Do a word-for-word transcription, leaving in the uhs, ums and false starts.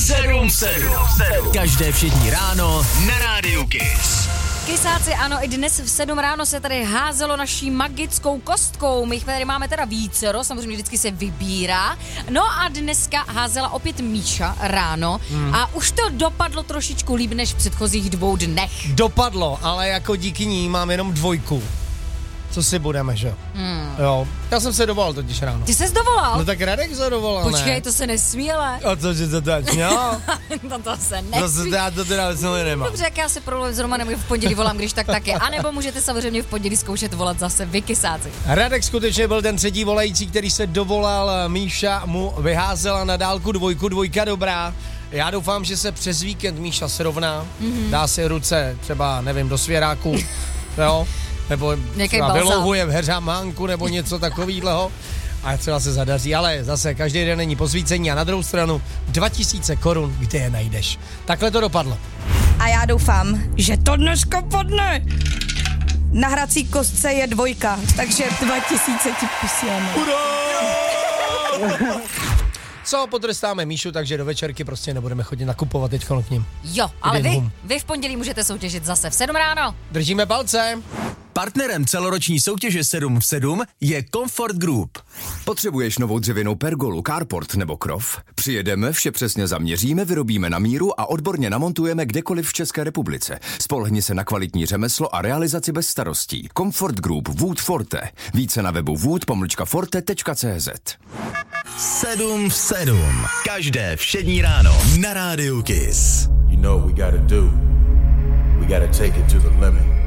sedm sedm. Každé všední ráno na Rádiu Kiss. Kysáci, ano, i dnes v sedm ráno se tady házelo naší magickou kostkou. My jich tady máme teda vícero, samozřejmě vždycky se vybírá. No a dneska házela opět Míša ráno hmm. a už to dopadlo trošičku líp než v předchozích dvou dnech. Dopadlo, ale jako díky ní mám jenom dvojku. Co si budeme, že? Hmm. Jo. Já jsem se dovolal totiž ráno. Ty ses dovolal? No tak Radek se dovolal, Počkej, ne? to se nesmí, ale. A co, že to teď, jo? to, to se nesmí. To se teda, to teda celé nemá. Dobře, jak já se problém s Romanem v pondělí volám, když tak taky. A nebo můžete samozřejmě v pondělí zkoušet volat zase vy, Kysáci. Radek skutečně byl ten třetí volající, který se dovolal. Míša mu vyházela na dálku dvojku, dvojka dobrá. Já doufám, že se přes víkend Míša srovná, mm-hmm. dá si ruce třeba, nevím, do svěráku, jo? Nebo třeba vylouhuje v heřamánku nebo něco takovýhleho a třeba se zadaří, ale zase každý den není posvícení a na druhou stranu dva tisíce korun, kde je najdeš. Takhle to dopadlo. A já doufám, že to dneska padne. Na hrací kostce je dvojka, takže dva tisíce ti posíláme. Co, potrestáme Míšu, takže do večerky prostě nebudeme chodit nakupovat teďko k ním. Jo, ale vy, vy v pondělí můžete soutěžit zase v sedm ráno. Držíme palce. Partnerem celoroční soutěže sedm v sedm je Comfort Group. Potřebuješ novou dřevěnou pergolu, carport nebo krov? Přijedeme, vše přesně zaměříme, vyrobíme na míru a odborně namontujeme kdekoliv v České republice. Spolehni se na kvalitní řemeslo a realizaci bez starostí. Comfort Group Wood Forte. Více na webu wood pomlčka forte tečka cé zet. sedm v sedm. Každé všední ráno na Rádiu Kiss. You know what we gotta do. We gotta take it to the limit.